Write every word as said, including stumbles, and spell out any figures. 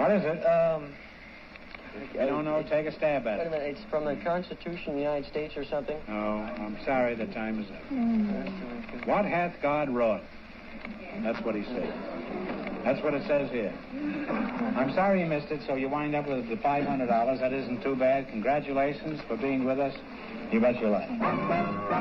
What is it? Um... I don't know. Take a stab at Wait a it. minute. It's from the Constitution of the United States or something? Oh, I'm sorry. The time is up. Mm. What hath God wrought? That's what he said. That's what it says here. I'm sorry you missed it, so you wind up with the five hundred dollars. That isn't too bad. Congratulations for being with us. You bet your life.